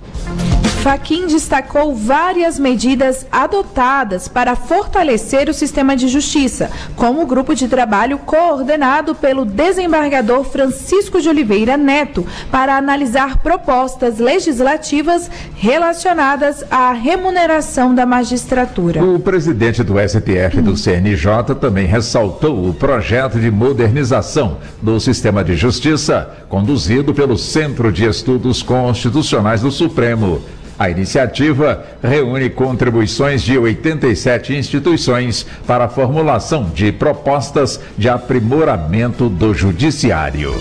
Fachin destacou várias medidas adotadas para fortalecer o sistema de justiça, como o grupo de trabalho coordenado pelo desembargador Francisco de Oliveira Neto, para analisar propostas legislativas relacionadas à remuneração da magistratura. O presidente do STF do CNJ também ressaltou o projeto de modernização do sistema de justiça, conduzido pelo Centro de Estudos Constitucionais do Supremo. A iniciativa reúne contribuições de 87 instituições para a formulação de propostas de aprimoramento do judiciário.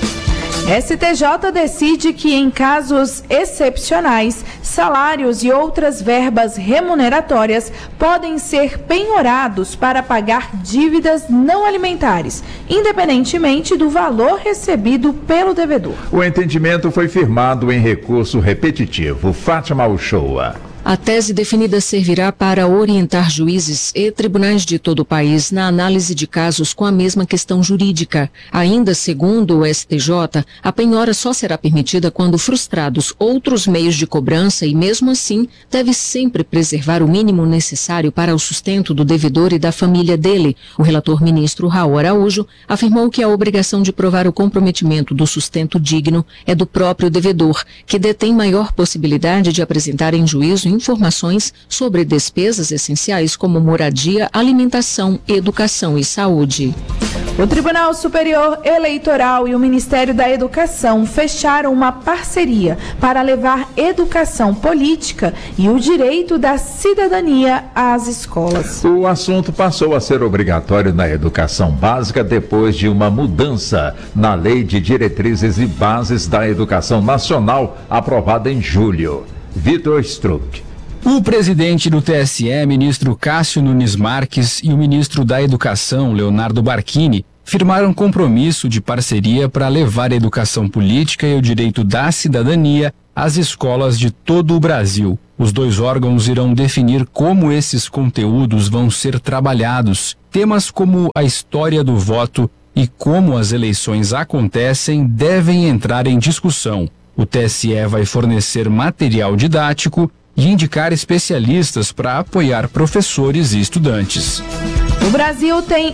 STJ decide que, em casos excepcionais, salários e outras verbas remuneratórias podem ser penhorados para pagar dívidas não alimentares, independentemente do valor recebido pelo devedor. O entendimento foi firmado em recurso repetitivo. Fátima Uchoa. A tese definida servirá para orientar juízes e tribunais de todo o país na análise de casos com a mesma questão jurídica. Ainda segundo o STJ, a penhora só será permitida quando frustrados outros meios de cobrança e, mesmo assim, deve sempre preservar o mínimo necessário para o sustento do devedor e da família dele. O relator ministro Raul Araújo afirmou que a obrigação de provar o comprometimento do sustento digno é do próprio devedor, que detém maior possibilidade de apresentar em juízo informações sobre despesas essenciais como moradia, alimentação, educação e saúde. O Tribunal Superior Eleitoral e o Ministério da Educação fecharam uma parceria para levar educação política e o direito da cidadania às escolas. O assunto passou a ser obrigatório na educação básica depois de uma mudança na Lei de Diretrizes e Bases da Educação Nacional, aprovada em julho. Vitor Struck. O presidente do TSE, ministro Cássio Nunes Marques, e o ministro da Educação, Leonardo Barquini, firmaram compromisso de parceria para levar a educação política e o direito da cidadania às escolas de todo o Brasil. Os dois órgãos irão definir como esses conteúdos vão ser trabalhados. Temas como a história do voto e como as eleições acontecem devem entrar em discussão. O TSE vai fornecer material didático e indicar especialistas para apoiar professores e estudantes. O Brasil tem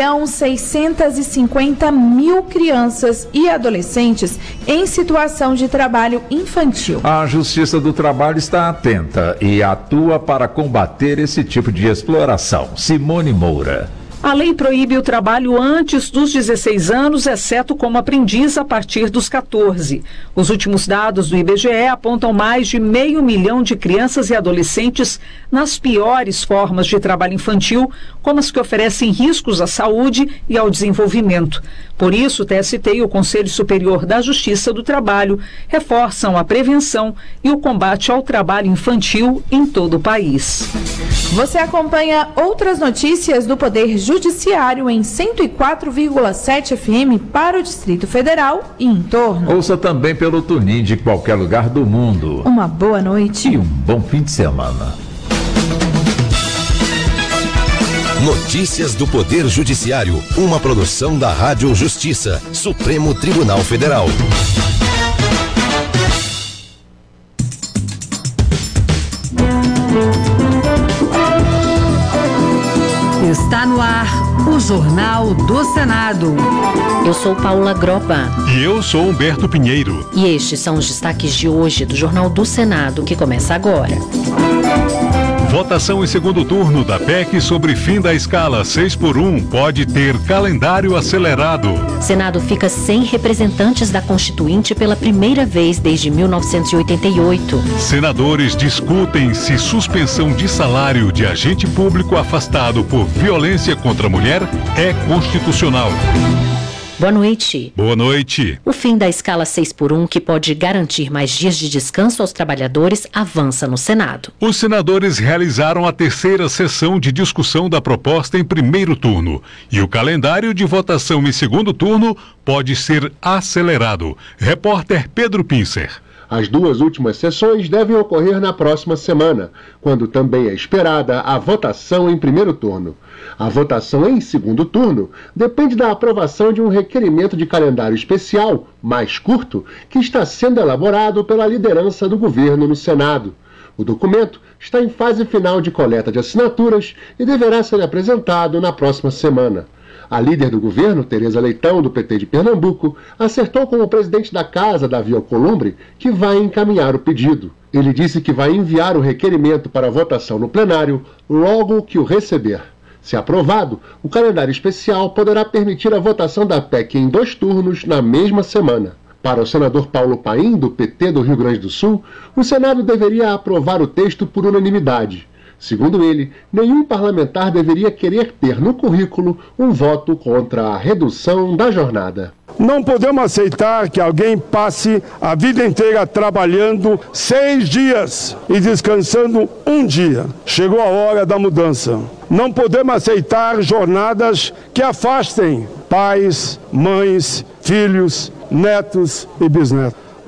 1.650.000 crianças e adolescentes em situação de trabalho infantil. A Justiça do Trabalho está atenta e atua para combater esse tipo de exploração. Simone Moura. A lei proíbe o trabalho antes dos 16 anos, exceto como aprendiz a partir dos 14. Os últimos dados do IBGE apontam mais de 500 mil de crianças e adolescentes nas piores formas de trabalho infantil, como as que oferecem riscos à saúde e ao desenvolvimento. Por isso, o TST e o Conselho Superior da Justiça do Trabalho reforçam a prevenção e o combate ao trabalho infantil em todo o país. Você acompanha outras notícias do Poder Judiciário em 104,7 FM para o Distrito Federal e em torno. Ouça também pelo TuneIn de qualquer lugar do mundo. Uma boa noite. E um bom fim de semana. Notícias do Poder Judiciário, uma produção da Rádio Justiça, Supremo Tribunal Federal. Está no ar o Jornal do Senado. Eu sou Paula Groba. E eu sou Humberto Pinheiro. E estes são os destaques de hoje do Jornal do Senado, que começa agora. Votação em segundo turno da PEC sobre fim da escala 6x1 pode ter calendário acelerado. Senado fica sem representantes da Constituinte pela primeira vez desde 1988. Senadores discutem se suspensão de salário de agente público afastado por violência contra a mulher é constitucional. Boa noite. Boa noite. O fim da escala 6x1, que pode garantir mais dias de descanso aos trabalhadores, avança no Senado. Os senadores realizaram a terceira sessão de discussão da proposta em primeiro turno. E o calendário de votação em segundo turno pode ser acelerado. Repórter Pedro Pincer. As duas últimas sessões devem ocorrer na próxima semana, quando também é esperada a votação em primeiro turno. A votação em segundo turno depende da aprovação de um requerimento de calendário especial, mais curto, que está sendo elaborado pela liderança do governo no Senado. O documento está em fase final de coleta de assinaturas e deverá ser apresentado na próxima semana. A líder do governo, Tereza Leitão, do PT de Pernambuco, acertou com o presidente da Casa, Davi Alcolumbre, que vai encaminhar o pedido. Ele disse que vai enviar o requerimento para votação no plenário logo que o receber. Se aprovado, o calendário especial poderá permitir a votação da PEC em 2 turnos na mesma semana. Para o senador Paulo Paim, do PT do Rio Grande do Sul, o Senado deveria aprovar o texto por unanimidade. Segundo ele, nenhum parlamentar deveria querer ter no currículo um voto contra a redução da jornada. Não podemos aceitar que alguém passe a vida inteira trabalhando 6 dias e descansando 1 dia. Chegou a hora da mudança. Não podemos aceitar jornadas que afastem pais, mães, filhos, netos e bisnetos.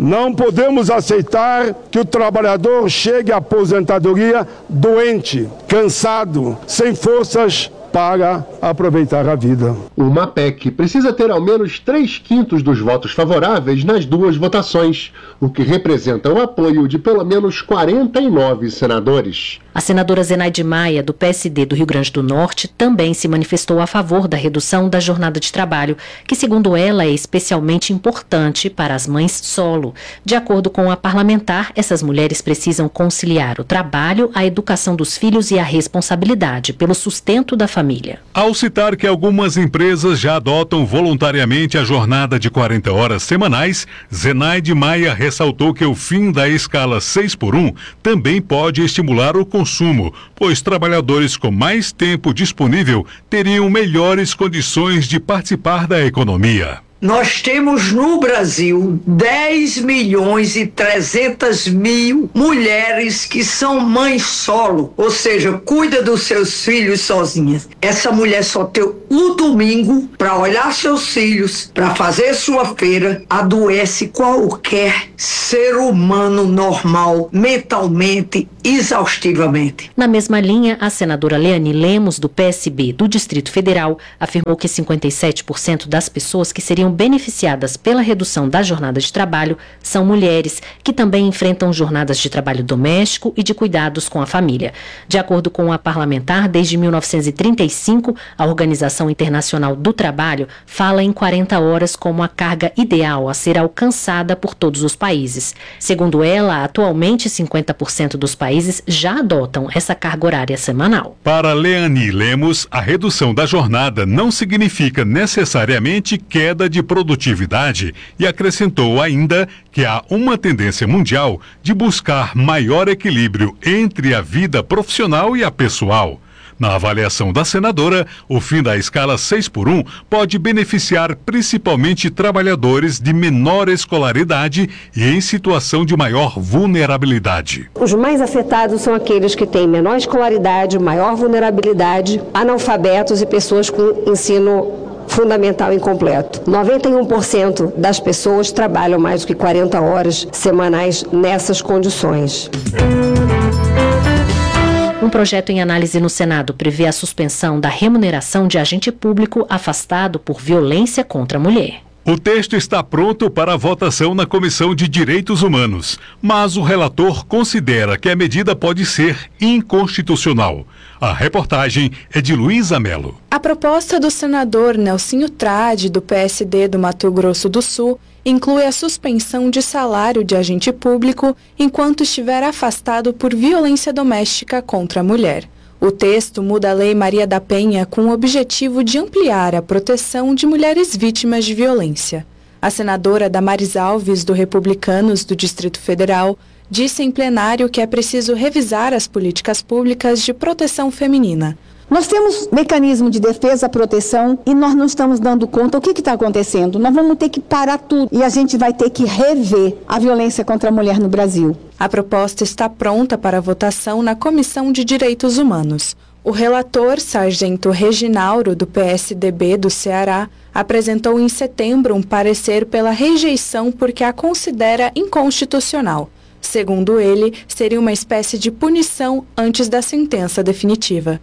Não podemos aceitar que o trabalhador chegue à aposentadoria doente, cansado, sem forças para aproveitar a vida. Uma PEC precisa ter ao menos 3/5 dos votos favoráveis nas duas votações, o que representa o apoio de pelo menos 49 senadores. A senadora Zenaide Maia, do PSD do Rio Grande do Norte, também se manifestou a favor da redução da jornada de trabalho, que, segundo ela, é especialmente importante para as mães solo. De acordo com a parlamentar, essas mulheres precisam conciliar o trabalho, a educação dos filhos e a responsabilidade pelo sustento da família. Ao citar que algumas empresas já adotam voluntariamente a jornada de 40 horas semanais, Zenaide Maia ressaltou que o fim da escala 6x1 também pode estimular o consumo, pois trabalhadores com mais tempo disponível teriam melhores condições de participar da economia. Nós temos no Brasil 10.300.000 mulheres que são mães solo, ou seja, cuida dos seus filhos sozinhas. Essa mulher só tem o domingo para olhar seus filhos, para fazer sua feira, adoece qualquer ser humano normal, mentalmente, exaustivamente. Na mesma linha, a senadora Leani Lemos, do PSB do Distrito Federal, afirmou que 57% das pessoas que seriam beneficiadas pela redução da jornada de trabalho são mulheres, que também enfrentam jornadas de trabalho doméstico e de cuidados com a família. De acordo com a parlamentar, desde 1935, a Organização Internacional do Trabalho fala em 40 horas como a carga ideal a ser alcançada por todos os países. Segundo ela, atualmente 50% dos países já adotam essa carga horária semanal. Para Leani Lemos, a redução da jornada não significa necessariamente queda de produtividade e acrescentou ainda que há uma tendência mundial de buscar maior equilíbrio entre a vida profissional e a pessoal. Na avaliação da senadora, o fim da escala 6x1 pode beneficiar principalmente trabalhadores de menor escolaridade e em situação de maior vulnerabilidade. Os mais afetados são aqueles que têm menor escolaridade, maior vulnerabilidade, analfabetos e pessoas com ensino fundamental incompleto. 91% das pessoas trabalham mais do que 40 horas semanais nessas condições. Um projeto em análise no Senado prevê a suspensão da remuneração de agente público afastado por violência contra a mulher. O texto está pronto para a votação na Comissão de Direitos Humanos, mas o relator considera que a medida pode ser inconstitucional. A reportagem é de Luísa Melo. A proposta do senador Nelsinho Trade, do PSD do Mato Grosso do Sul, inclui a suspensão de salário de agente público enquanto estiver afastado por violência doméstica contra a mulher. O texto muda a Lei Maria da Penha com o objetivo de ampliar a proteção de mulheres vítimas de violência. A senadora Damares Alves, do Republicanos do Distrito Federal, disse em plenário que é preciso revisar as políticas públicas de proteção feminina. Nós temos mecanismo de defesa, proteção e nós não estamos dando conta. O que está acontecendo? Nós vamos ter que parar tudo e a gente vai ter que rever a violência contra a mulher no Brasil. A proposta está pronta para votação na Comissão de Direitos Humanos. O relator, Sargento Reginauro, do PSDB do Ceará, apresentou em setembro um parecer pela rejeição porque a considera inconstitucional. Segundo ele, seria uma espécie de punição antes da sentença definitiva.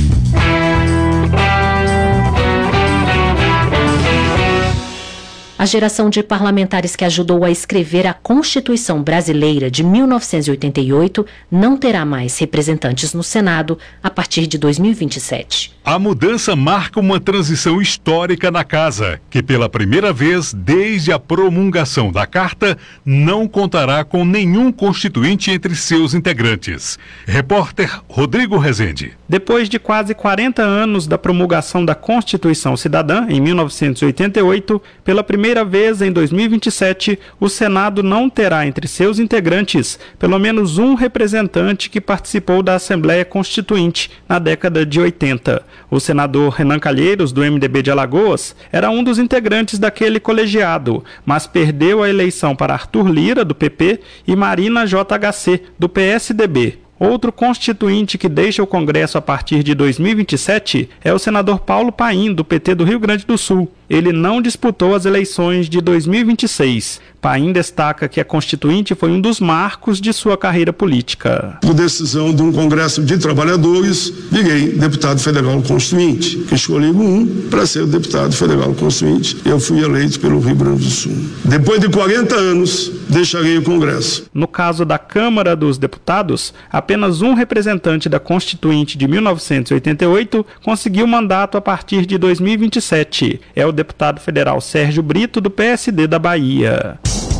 A geração de parlamentares que ajudou a escrever a Constituição Brasileira de 1988 não terá mais representantes no Senado a partir de 2027. A mudança marca uma transição histórica na casa, que pela primeira vez desde a promulgação da Carta não contará com nenhum constituinte entre seus integrantes. Repórter Rodrigo Rezende. Depois de quase 40 anos da promulgação da Constituição Cidadã, em 1988, pela primeira vez em 2027, o Senado não terá entre seus integrantes pelo menos um representante que participou da Assembleia Constituinte na década de 80. O senador Renan Calheiros, do MDB de Alagoas, era um dos integrantes daquele colegiado, mas perdeu a eleição para Arthur Lira, do PP, e Marina JHC, do PSDB. Outro constituinte que deixa o Congresso a partir de 2027 é o senador Paulo Paim, do PT do Rio Grande do Sul. Ele não disputou as eleições de 2026. Paim destaca que a Constituinte foi um dos marcos de sua carreira política. Por decisão de um Congresso de Trabalhadores, virei deputado federal constituinte. Escolhi para ser o deputado federal constituinte. Eu fui eleito pelo Rio Grande do Sul. Depois de 40 anos, deixarei o Congresso. No caso da Câmara dos Deputados, apenas um representante da Constituinte de 1988 conseguiu mandato a partir de 2027. É o deputado federal Sérgio Brito, do PSD da Bahia.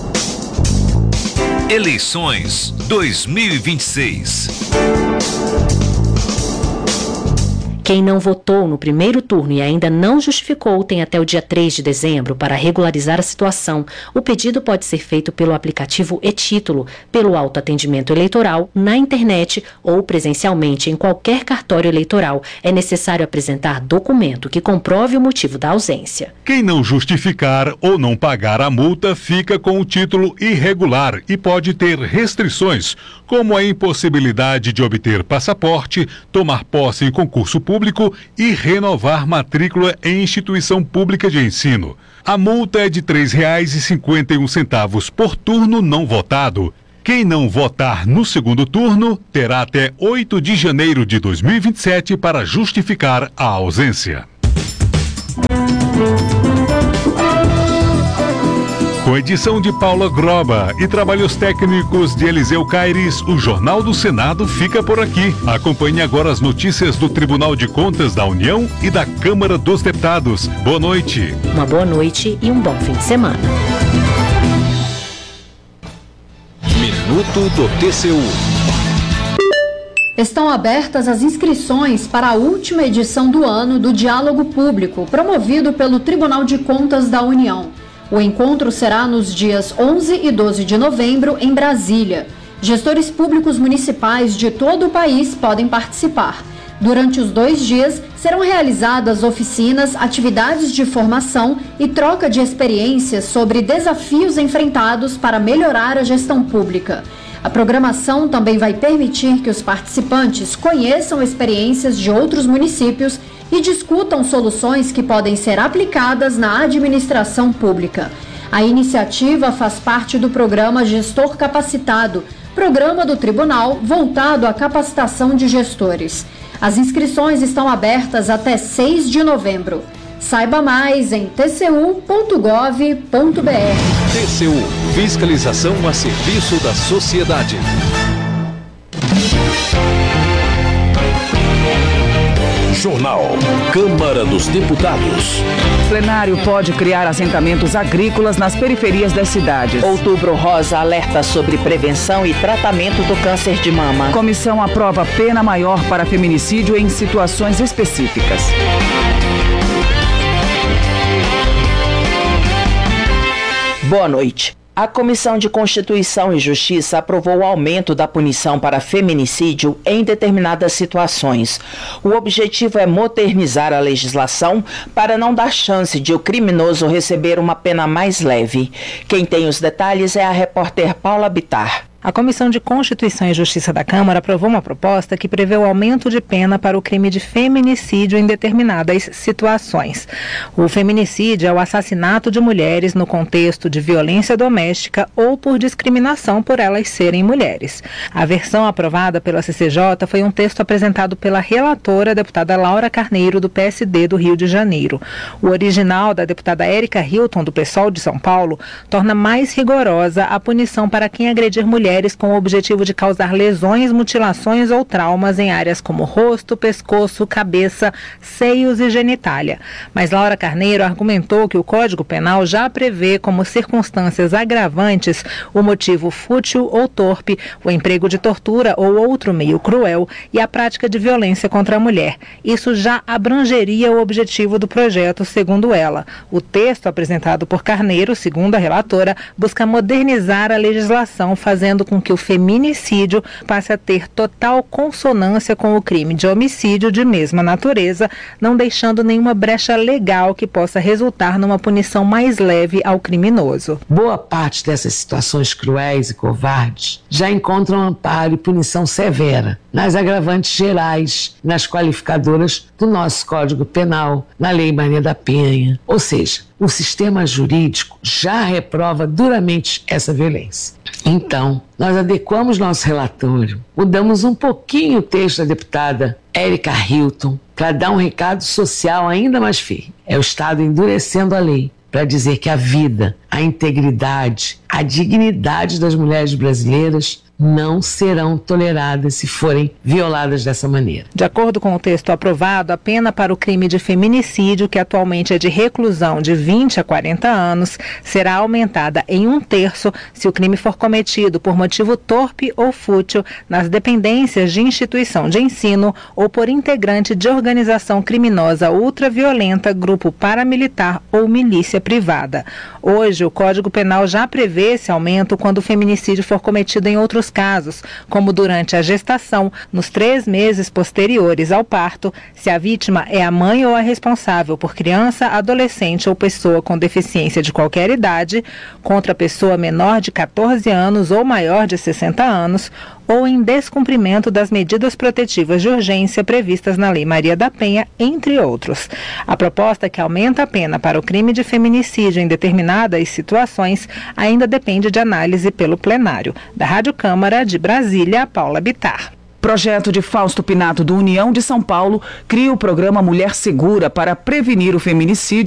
Eleições 2026. Quem não votou no primeiro turno e ainda não justificou tem até o dia 3 de dezembro para regularizar a situação. O pedido pode ser feito pelo aplicativo e-Título, pelo autoatendimento eleitoral, na internet ou presencialmente em qualquer cartório eleitoral. É necessário apresentar documento que comprove o motivo da ausência. Quem não justificar ou não pagar a multa fica com o título irregular e pode ter restrições, como a impossibilidade de obter passaporte, tomar posse em concurso público e renovar matrícula em instituição pública de ensino. A multa é de R$ 3,51 por turno não votado. Quem não votar no segundo turno terá até 8 de janeiro de 2027 para justificar a ausência. Com edição de Paula Groba e trabalhos técnicos de Eliseu Caires, o Jornal do Senado fica por aqui. Acompanhe agora as notícias do Tribunal de Contas da União e da Câmara dos Deputados. Boa noite. Uma boa noite e um bom fim de semana. Minuto do TCU. Estão abertas as inscrições para a última edição do ano do Diálogo Público, promovido pelo Tribunal de Contas da União. O encontro será nos dias 11 e 12 de novembro, em Brasília. Gestores públicos municipais de todo o país podem participar. Durante os 2 dias, serão realizadas oficinas, atividades de formação e troca de experiências sobre desafios enfrentados para melhorar a gestão pública. A programação também vai permitir que os participantes conheçam experiências de outros municípios e discutam soluções que podem ser aplicadas na administração pública. A iniciativa faz parte do programa Gestor Capacitado, programa do Tribunal voltado à capacitação de gestores. As inscrições estão abertas até 6 de novembro. Saiba mais em tcu.gov.br. TCU, fiscalização a serviço da sociedade. Jornal Câmara dos Deputados. O plenário pode criar assentamentos agrícolas nas periferias das cidades. Outubro Rosa alerta sobre prevenção e tratamento do câncer de mama. Comissão aprova pena maior para feminicídio em situações específicas. Boa noite. A Comissão de Constituição e Justiça aprovou o aumento da punição para feminicídio em determinadas situações. O objetivo é modernizar a legislação para não dar chance de o criminoso receber uma pena mais leve. Quem tem os detalhes é a repórter Paula Bittar. A Comissão de Constituição e Justiça da Câmara aprovou uma proposta que prevê o aumento de pena para o crime de feminicídio em determinadas situações. O feminicídio é o assassinato de mulheres no contexto de violência doméstica ou por discriminação por elas serem mulheres. A versão aprovada pela CCJ foi um texto apresentado pela relatora, a deputada Laura Carneiro, do PSD do Rio de Janeiro. O original, da deputada Érica Hilton, do PSOL de São Paulo, torna mais rigorosa a punição para quem agredir mulheres com o objetivo de causar lesões, mutilações ou traumas em áreas como rosto, pescoço, cabeça, seios e genitália. Mas Laura Carneiro argumentou que o Código Penal já prevê como circunstâncias agravantes o motivo fútil ou torpe, o emprego de tortura ou outro meio cruel e a prática de violência contra a mulher. Isso já abrangeria o objetivo do projeto, segundo ela. O texto apresentado por Carneiro, segundo a relatora, busca modernizar a legislação, fazendo com que o feminicídio passe a ter total consonância com o crime de homicídio de mesma natureza, não deixando nenhuma brecha legal que possa resultar numa punição mais leve ao criminoso. Boa parte dessas situações cruéis e covardes já encontram amparo e punição severa nas agravantes gerais, nas qualificadoras do nosso Código Penal, na Lei Maria da Penha. Ou seja, o sistema jurídico já reprova duramente essa violência. Então, nós adequamos nosso relatório, mudamos um pouquinho o texto da deputada Érica Hilton para dar um recado social ainda mais firme. É o Estado endurecendo a lei para dizer que a vida, a integridade, a dignidade das mulheres brasileiras não serão toleradas se forem violadas dessa maneira. De acordo com o texto aprovado, a pena para o crime de feminicídio, que atualmente é de reclusão de 20 a 40 anos, será aumentada em 1/3 se o crime for cometido por motivo torpe ou fútil nas dependências de instituição de ensino ou por integrante de organização criminosa ultraviolenta, grupo paramilitar ou milícia privada. Hoje, o Código Penal já prevê esse aumento quando o feminicídio for cometido em outros casos, como durante a gestação, nos 3 meses posteriores ao parto, se a vítima é a mãe ou a responsável por criança, adolescente ou pessoa com deficiência de qualquer idade, contra pessoa menor de 14 anos ou maior de 60 anos, ou em descumprimento das medidas protetivas de urgência previstas na Lei Maria da Penha, entre outros. A proposta que aumenta a pena para o crime de feminicídio em determinadas situações ainda depende de análise pelo plenário. Da Rádio Câmara de Brasília, Paula Bittar. Projeto de Fausto Pinato do União de São Paulo cria o programa Mulher Segura para prevenir o feminicídio